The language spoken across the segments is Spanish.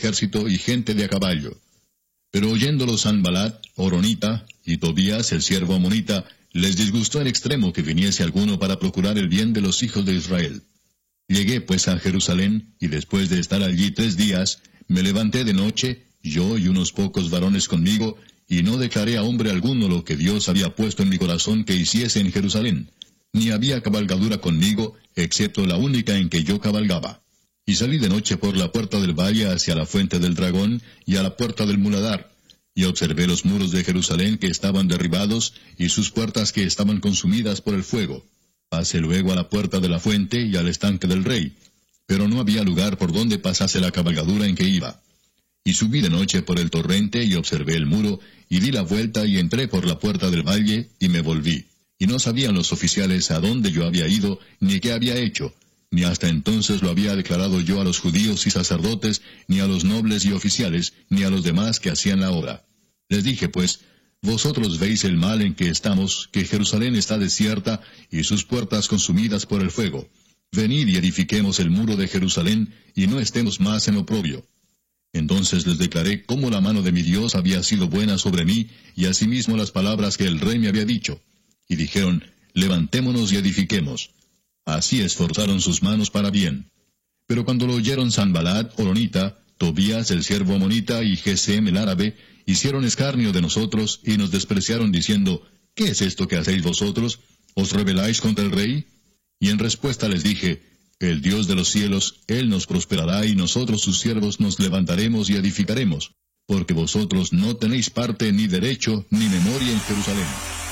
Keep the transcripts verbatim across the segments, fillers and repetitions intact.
ejército y gente de a caballo. Pero oyéndolo Sanbalat, Horonita, y Tobías, el siervo amonita, les disgustó en extremo que viniese alguno para procurar el bien de los hijos de Israel. Llegué pues a Jerusalén, y después de estar allí tres días, me levanté de noche, yo y unos pocos varones conmigo, y no declaré a hombre alguno lo que Dios había puesto en mi corazón que hiciese en Jerusalén, ni había cabalgadura conmigo, excepto la única en que yo cabalgaba. Y salí de noche por la puerta del valle hacia la fuente del dragón, y a la puerta del muladar, y observé los muros de Jerusalén que estaban derribados, y sus puertas que estaban consumidas por el fuego. Pasé luego a la puerta de la fuente y al estanque del rey, pero no había lugar por donde pasase la cabalgadura en que iba. Y subí de noche por el torrente y observé el muro, y di la vuelta y entré por la puerta del valle, y me volví. Y no sabían los oficiales a dónde yo había ido, ni qué había hecho, ni hasta entonces lo había declarado yo a los judíos y sacerdotes, ni a los nobles y oficiales, ni a los demás que hacían la obra. Les dije pues, vosotros veis el mal en que estamos, que Jerusalén está desierta, y sus puertas consumidas por el fuego. Venid y edifiquemos el muro de Jerusalén, y no estemos más en oprobio. Entonces les declaré cómo la mano de mi Dios había sido buena sobre mí, y asimismo las palabras que el rey me había dicho. Y dijeron, levantémonos y edifiquemos. Así esforzaron sus manos para bien. Pero cuando lo oyeron Sanbalat, Horonita, Tobías el siervo amonita y Gesem el árabe, hicieron escarnio de nosotros y nos despreciaron diciendo, ¿qué es esto que hacéis vosotros? ¿Os rebeláis contra el rey? Y en respuesta les dije, el Dios de los cielos, Él nos prosperará y nosotros sus siervos nos levantaremos y edificaremos, porque vosotros no tenéis parte ni derecho ni memoria en Jerusalén.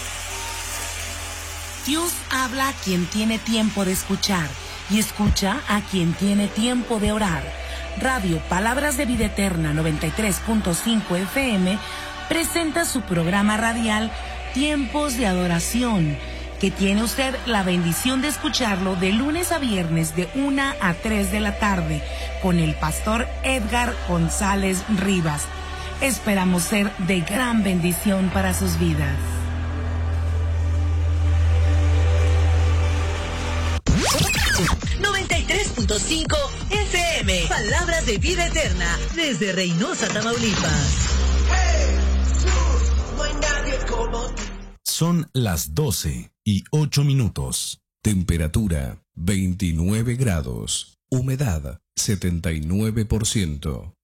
Dios habla a quien tiene tiempo de escuchar y escucha a quien tiene tiempo de orar. Radio Palabras de Vida Eterna noventa y tres punto cinco F M presenta su programa radial Tiempos de Adoración, que tiene usted la bendición de escucharlo de lunes a viernes de una a tres de la tarde con el pastor Edgar González Rivas. Esperamos ser de gran bendición para sus vidas. noventa y tres punto cinco F M, Palabras de Vida Eterna, desde Reynosa, Tamaulipas. Son las doce y ocho minutos. Temperatura veintinueve grados. Humedad setenta y nueve por ciento.